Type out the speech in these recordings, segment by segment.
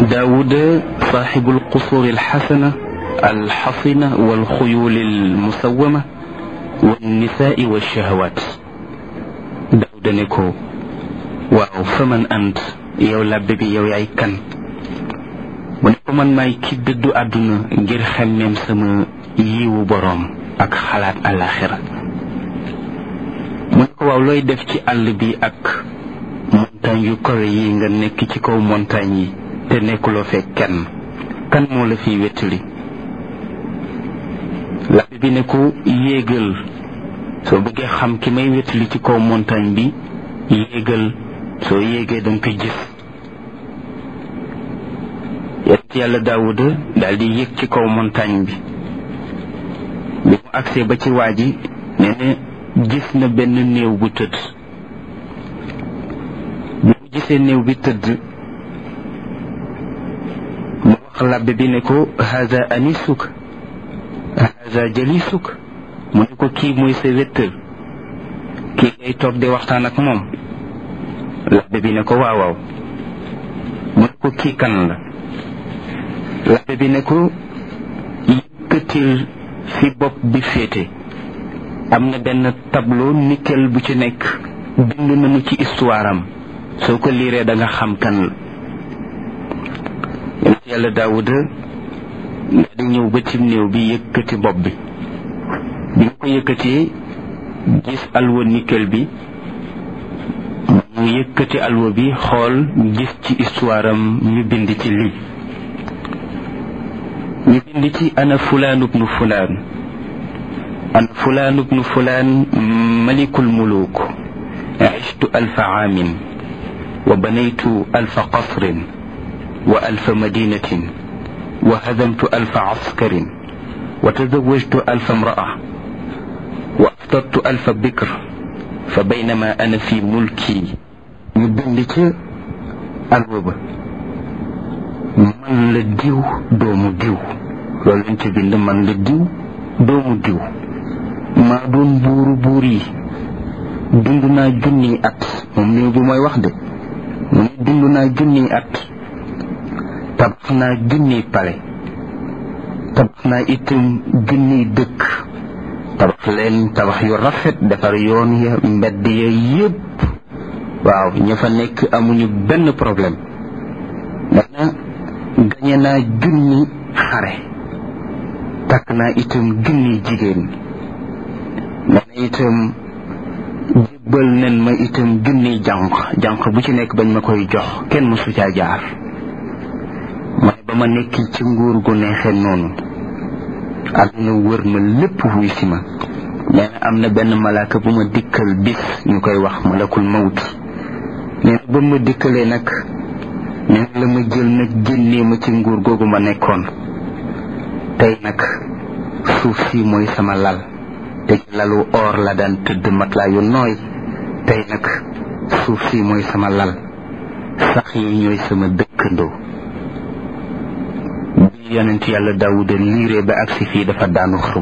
داود صاحب القصور الحسنة الحصنة والخيول المسومة والنساء والشهوات. داود نكو waaw faman ant yow labbe bi yow yaay kan mu ne ko man maay ki dëddu àdduna ngir xemmeem sama yiwu boroom ak xalaat àllaaxira mu ne ko waaw looy def ci àll bi ak montagne yu kawe yi nga nekk ci kaw montagne yi te nekkuloo fekk kenn kan moo la fiy wettali labbe bi ne ko yéegal soo bëggee xam ki may wettali ci kaw montagne bi yéegal soo yéegee danga koy gis yonent yàlla Daawuda daal di yéeg ci kaw montagne bi mu agsee ba ci waa ji nee na gis na benn néew bu tëdd bi mu gisee néew bi tëdd mu wax labbe bi ne ko haza anisuk haza jalisuk mu ne ko kii mooy sa wéttal kii ngay toog di waxtaan ak moom labbe bi ne ko waaw waaw mu ne ko kii kan la labbe bi ne ko yëkkatil fi bopp bi féete am na benn tableau nickel bu ci nekk bind nañu ci histoire am soo ko liiree da nga xam kan la yonent yàlla Daawuda nga di ñëw ba ci néew bi yëkkati bopp bi bi nga ko yëkkatee gis alwa nickel bi mu yëkkati alwa bi xool gis ci histoire am ñu bind ci lii ñu bind ci ana fulaan ibnu fulaan ana fulaan ibnu fulaan malikul muluk عشت 1000 عام وبنيت 1000 قصر و1000 مدينة وهزمت 1000 عسكر وتزوجت 1000 امرأة وأفطرت 1000 بكر فبينما أنا في ملكي يبلك الوبا من لديو دوم ديو لول انت بند من لديو دوم ديو ما دون بورو بوري دندنا جني at moom néew bi mooy wax de mu ne dund naa junni at tabax naa junni pale tabax naa itam junni dëkk tabax leen tabax yu rafet defar yoon ya mbedd ya yépp waaw ña fa nekk amuñu benn problème dana gañe naa junni xare takk naa itam junni jigéen dana itam jébbal nen ma itam junni jànq bu ci nekk bañ ma koy jox kenn mësu caa jaar ma ne ba ma nekk ci nguur gu neexee noonu àdduna wër ma lépp wuy si ma nee na am na benn malaaka bu ma dikkal bis ñu koy wax malakul mawt nee na ba ma dikkalee nag nee na la ma jël nag génnee ma ci nguur googu ma nekkoon tey nag suuf si mooy sama lal te ci lalu or la daan tëdd matelas yu nooy tey nag suuf si mooy sama lal sax yi ñooy sama dëkkandoo bi yonent yàlla Daawuda liiree ba agsi fii dafa daanu xarum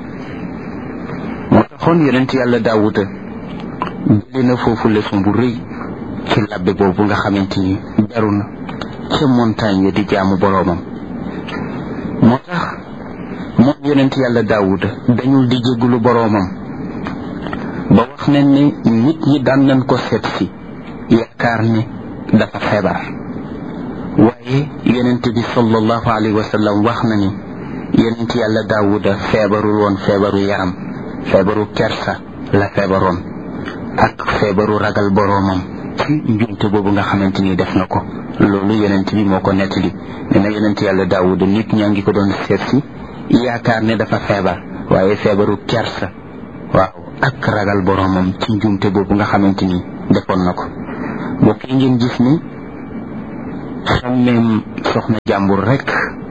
moo taxoon yonent yàlla Daawuda jëlee na foofu leçon bu rëy ci labbe boobu nga xamante ni daru na ca montagne ya di jaamu boroomam moo tax moom yonent yàlla Daawuda dañul di jéggulu boroomam ba wax nañ ne nit ñi daan nañ ko seet si yaakaar ne dafa feebar waaye yonent bi sallallahu alayhi wa sallam wax na ni yonent yàlla Daawuda feebarul woon feebaru yaram feebaru kersa la feebaroon ak feebaru ragal boroomam ci njumte boobu nga xamante ni def na ko loolu yonent bi moo ko nettali nee na yonent yàlla Daawuda nit ñaa ngi ko doon seet si yaakaar ne dafa feebar waaye feebaru kersa waaw ak ragal boroomam ci njumte boobu nga xamante ni defoon na ko mbokk yi ngeen gis ni xammeem soxna jàmbur rek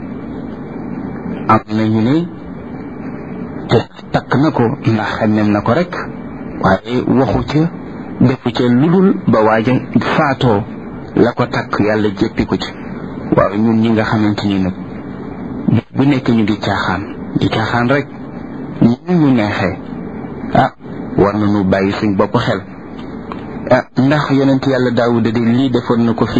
am nañu ne te takk na ko ndax xammeem na ko rek waaye waxu ca defu ca ludul ba waaja faatoo la ko takk yàlla jéppi ko ci waaw ñun ñi nga xamante ni nag bu nekk ñu di caaxaan rek ñu neexee war nañu bàyyi suñ bopp xel ndax yonent yàlla Daawuda de lii defoon na ko fi